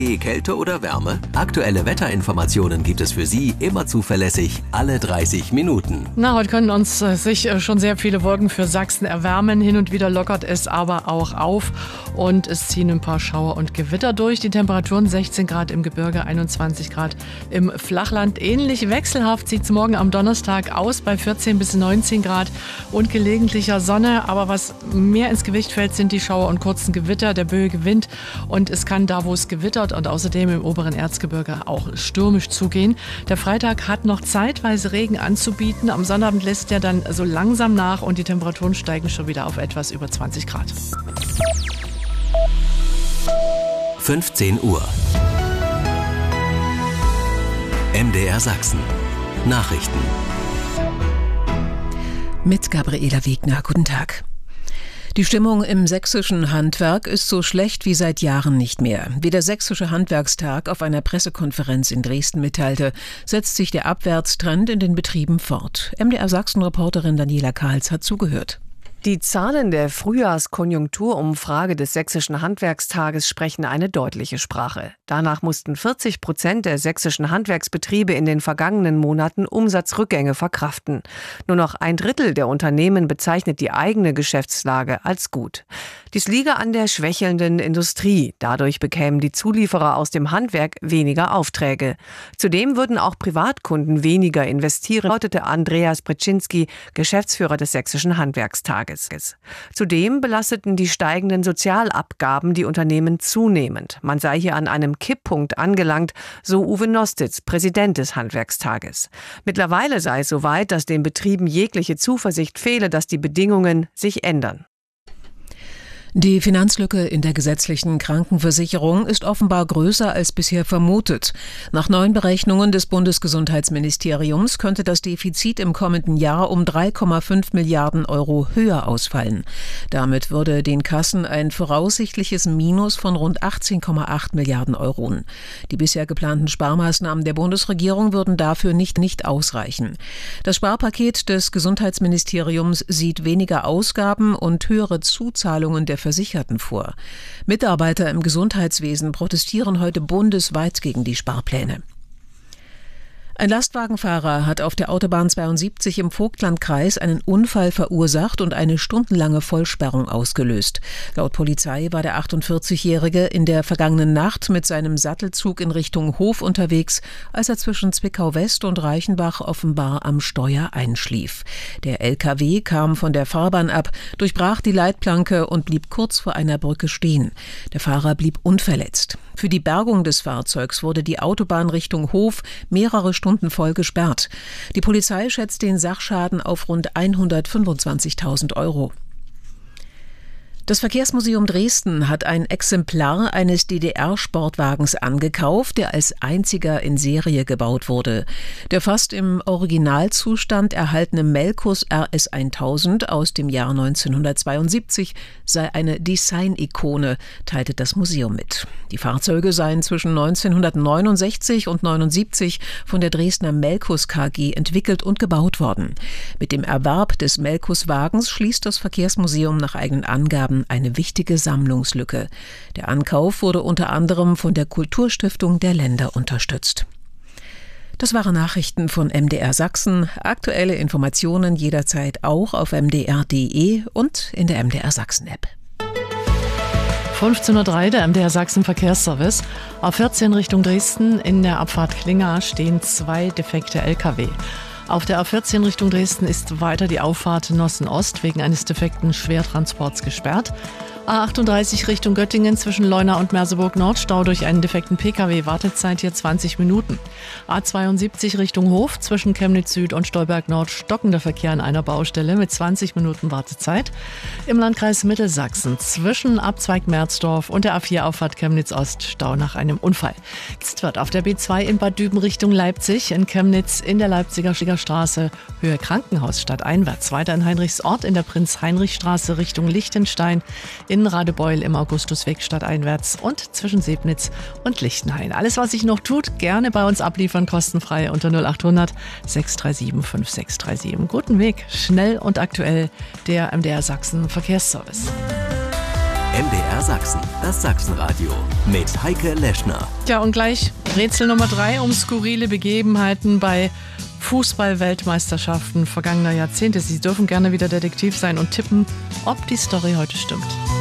Kälte oder Wärme? Aktuelle Wetterinformationen gibt es für Sie immer zuverlässig alle 30 Minuten. Heute können uns sich schon sehr viele Wolken für Sachsen erwärmen. Hin und wieder lockert es aber auch auf und es ziehen ein paar Schauer und Gewitter durch. Die Temperaturen 16 Grad im Gebirge, 21 Grad im Flachland. Ähnlich wechselhaft sieht es morgen am Donnerstag aus bei 14 bis 19 Grad und gelegentlicher Sonne. Aber was mehr ins Gewicht fällt, sind die Schauer und kurzen Gewitter, der böige Wind. Und es kann da, wo es gewittert und außerdem im oberen Erzgebirge auch stürmisch zugehen. Der Freitag hat noch zeitweise Regen anzubieten. Am Sonnabend lässt er dann so langsam nach und die Temperaturen steigen schon wieder auf etwas über 20 Grad. 15 Uhr. MDR Sachsen. Nachrichten. Mit Gabriela Wegner. Guten Tag. Die Stimmung im sächsischen Handwerk ist so schlecht wie seit Jahren nicht mehr. Wie der Sächsische Handwerkstag auf einer Pressekonferenz in Dresden mitteilte, setzt sich der Abwärtstrend in den Betrieben fort. MDR Sachsen-Reporterin Daniela Kahls hat zugehört. Die Zahlen der Frühjahrskonjunkturumfrage des Sächsischen Handwerkstages sprechen eine deutliche Sprache. Danach mussten 40% der sächsischen Handwerksbetriebe in den vergangenen Monaten Umsatzrückgänge verkraften. Nur noch 1/3 der Unternehmen bezeichnet die eigene Geschäftslage als gut. Dies liege an der schwächelnden Industrie. Dadurch bekämen die Zulieferer aus dem Handwerk weniger Aufträge. Zudem würden auch Privatkunden weniger investieren, lautete Andreas Brzezinski, Geschäftsführer des Sächsischen Handwerkstages. Zudem belasteten die steigenden Sozialabgaben die Unternehmen zunehmend. Man sei hier an einem Kipppunkt angelangt, so Uwe Nostitz, Präsident des Handwerkstages. Mittlerweile sei es soweit, dass den Betrieben jegliche Zuversicht fehle, dass die Bedingungen sich ändern. Die Finanzlücke in der gesetzlichen Krankenversicherung ist offenbar größer als bisher vermutet. Nach neuen Berechnungen des Bundesgesundheitsministeriums könnte das Defizit im kommenden Jahr um 3,5 Milliarden Euro höher ausfallen. Damit würde den Kassen ein voraussichtliches Minus von rund 18,8 Milliarden Euro. Die bisher geplanten Sparmaßnahmen der Bundesregierung würden dafür nicht ausreichen. Das Sparpaket des Gesundheitsministeriums sieht weniger Ausgaben und höhere Zuzahlungen der Versicherten vor. Mitarbeiter im Gesundheitswesen protestieren heute bundesweit gegen die Sparpläne. Ein Lastwagenfahrer hat auf der Autobahn 72 im Vogtlandkreis einen Unfall verursacht und eine stundenlange Vollsperrung ausgelöst. Laut Polizei war der 48-Jährige in der vergangenen Nacht mit seinem Sattelzug in Richtung Hof unterwegs, als er zwischen Zwickau-West und Reichenbach offenbar am Steuer einschlief. Der LKW kam von der Fahrbahn ab, durchbrach die Leitplanke und blieb kurz vor einer Brücke stehen. Der Fahrer blieb unverletzt. Für die Bergung des Fahrzeugs wurde die Autobahn Richtung Hof mehrere Stunden voll gesperrt. Die Polizei schätzt den Sachschaden auf rund 125.000 Euro. Das Verkehrsmuseum Dresden hat ein Exemplar eines DDR-Sportwagens angekauft, der als einziger in Serie gebaut wurde. Der fast im Originalzustand erhaltene Melkus RS 1000 aus dem Jahr 1972 sei eine Design-Ikone, teilte das Museum mit. Die Fahrzeuge seien zwischen 1969 und 1979 von der Dresdner Melkus KG entwickelt und gebaut worden. Mit dem Erwerb des Melkus-Wagens schließt das Verkehrsmuseum nach eigenen Angaben eine wichtige Sammlungslücke. Der Ankauf wurde unter anderem von der Kulturstiftung der Länder unterstützt. Das waren Nachrichten von MDR Sachsen. Aktuelle Informationen jederzeit auch auf mdr.de und in der MDR Sachsen-App. 15:03 Uhr, der MDR Sachsen Verkehrsservice. Auf 14 Richtung Dresden in der Abfahrt Klinga stehen 2 defekte Lkw. Auf der A14 Richtung Dresden ist weiter die Auffahrt Nossen-Ost wegen eines defekten Schwertransports gesperrt. A38 Richtung Göttingen zwischen Leuna und Merseburg-Nord, Stau durch einen defekten Pkw, Wartezeit hier 20 Minuten. A72 Richtung Hof zwischen Chemnitz Süd und Stolberg-Nord, stockender Verkehr an einer Baustelle mit 20 Minuten Wartezeit. Im Landkreis Mittelsachsen zwischen Abzweig Merzdorf und der A4-Auffahrt Chemnitz-Ost, Stau nach einem Unfall. Jetzt wird auf der B2 in Bad Düben Richtung Leipzig, in Chemnitz in der Leipziger Straße Höhe Krankenhaus stadteinwärts. Weiter in Heinrichsort in der Prinz-Heinrich-Straße Richtung Lichtenstein, in Radebeul im Augustusweg stadteinwärts und zwischen Sebnitz und Lichtenhain. Alles, was sich noch tut, gerne bei uns abliefern, kostenfrei unter 0800 637 5637. Guten Weg, schnell und aktuell, der MDR Sachsen Verkehrsservice. MDR Sachsen, das Sachsenradio mit Heike Leschner. Ja, und gleich Rätsel Nummer 3 um skurrile Begebenheiten bei Fußball-Weltmeisterschaften vergangener Jahrzehnte. Sie dürfen gerne wieder Detektiv sein und tippen, ob die Story heute stimmt.